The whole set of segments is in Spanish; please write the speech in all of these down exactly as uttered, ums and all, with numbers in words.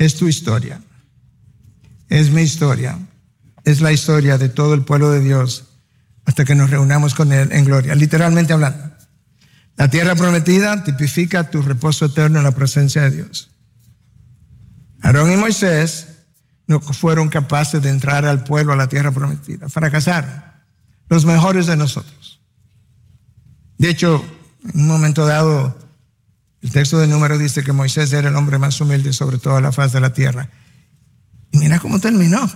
es tu historia, es mi historia, es la historia de todo el pueblo de Dios hasta que nos reunamos con Él en gloria, literalmente hablando. La tierra prometida tipifica tu reposo eterno en la presencia de Dios. Aarón y Moisés no fueron capaces de entrar al pueblo a la tierra prometida, fracasaron, los mejores de nosotros. De hecho, en un momento dado, el texto de Números dice que Moisés era el hombre más humilde sobre toda la faz de la tierra. Y mira cómo terminó.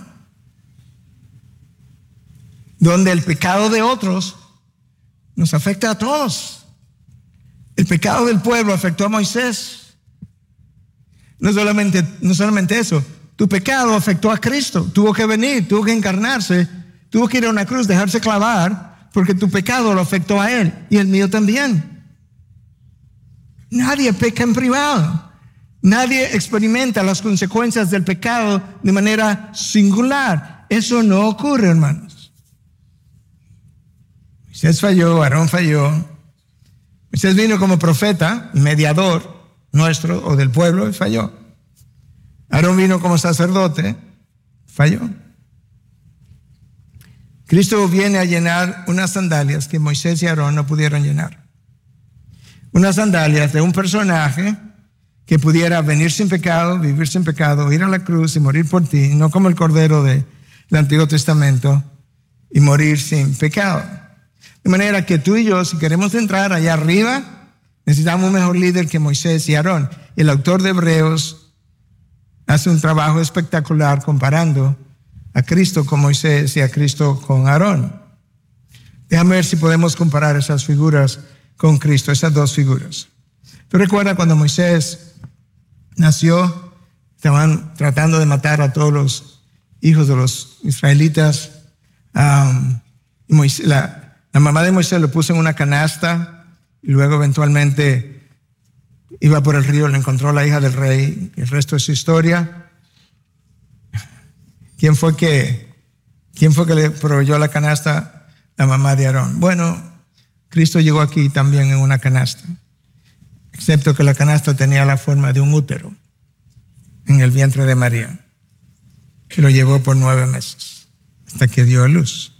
Donde el pecado de otros nos afecta a todos. El pecado del pueblo afectó a Moisés. No solamente, no solamente eso, tu pecado afectó a Cristo. Tuvo que venir, tuvo que encarnarse, tuvo que ir a una cruz, dejarse clavar, porque tu pecado lo afectó a Él y el mío también. Nadie peca en privado. Nadie experimenta las consecuencias del pecado de manera singular. Eso no ocurre, hermanos. Moisés falló, Aarón falló. Moisés vino como profeta y mediador nuestro o del pueblo y falló. Aarón vino como sacerdote, falló. Cristo viene a llenar unas sandalias que Moisés y Aarón no pudieron llenar. Unas sandalias de un personaje que pudiera venir sin pecado, vivir sin pecado, ir a la cruz y morir por ti, no como el Cordero del Antiguo Testamento, y morir sin pecado. De manera que tú y yo, si queremos entrar allá arriba, necesitamos un mejor líder que Moisés y Aarón. El autor de Hebreos hace un trabajo espectacular comparando a Cristo con Moisés y a Cristo con Aarón. Déjame ver si podemos comparar esas figuras con Cristo, esas dos figuras. ¿Tú recuerdas cuando Moisés nació? Estaban tratando de matar a todos los hijos de los israelitas. Um, y Moisés, la, la mamá de Moisés lo puso en una canasta y luego eventualmente iba por el río, le encontró la hija del rey. El resto es su historia. ¿Quién fue que, quién fue que le proveyó la canasta? La mamá de Aarón. Bueno, Cristo llegó aquí también en una canasta, excepto que la canasta tenía la forma de un útero en el vientre de María, que lo llevó por nueve meses hasta que dio a luz.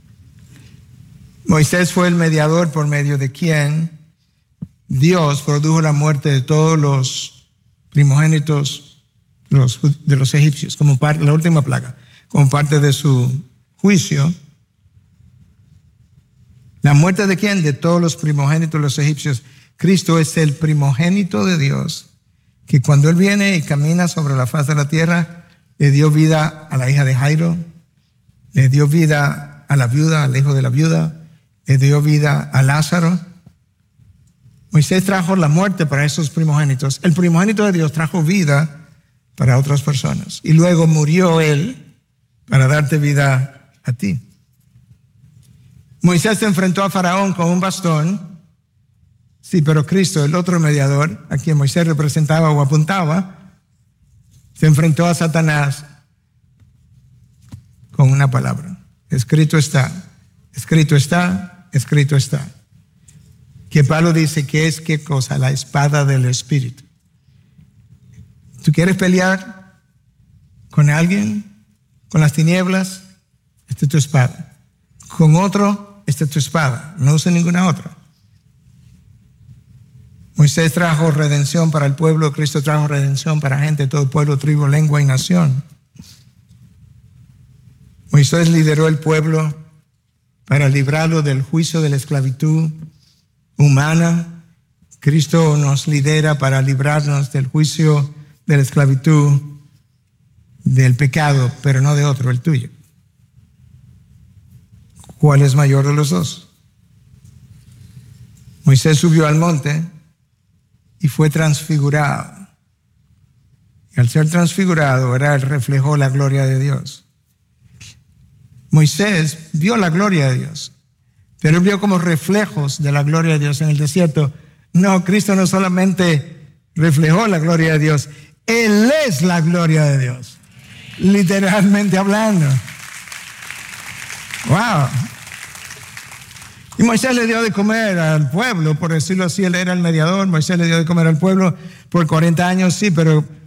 Moisés fue el mediador por medio de quien Dios produjo la muerte de todos los primogénitos de los, de los egipcios, como parte, la última plaga, como parte de su juicio. ¿La muerte de quién? De todos los primogénitos de los egipcios. Cristo es el primogénito de Dios, que cuando Él viene y camina sobre la faz de la tierra, le dio vida a la hija de Jairo, le dio vida a la viuda, al hijo de la viuda, le dio vida a Lázaro. Moisés trajo la muerte para esos primogénitos. El primogénito de Dios trajo vida para otras personas. Y luego murió Él para darte vida a ti. Moisés se enfrentó a Faraón con un bastón. Sí, pero Cristo, el otro mediador, a quien Moisés representaba o apuntaba, se enfrentó a Satanás con una palabra. Escrito está, escrito está, escrito está. Que Pablo dice que es qué cosa, la espada del Espíritu. ¿Tú quieres pelear con alguien, con las tinieblas? Esta es tu espada. Con otro, esta es tu espada. No uses ninguna otra. Moisés trajo redención para el pueblo, Cristo trajo redención para gente de todo pueblo, tribu, lengua y nación. Moisés lideró el pueblo para librarlo del juicio de la esclavitud humana. Cristo nos lidera para librarnos del juicio de la esclavitud del pecado, pero no de otro, el tuyo. ¿Cuál es mayor de los dos? Moisés subió al monte y fue transfigurado. Y al ser transfigurado, ¿verdad?, él reflejó la gloria de Dios. Moisés vio la gloria de Dios, pero él vio como reflejos de la gloria de Dios en el desierto. No, Cristo no solamente reflejó la gloria de Dios, Él es la gloria de Dios, literalmente hablando. Wow. Y Moisés le dio de comer al pueblo, por decirlo así, él era el mediador. Moisés le dio de comer al pueblo por cuarenta años, sí, pero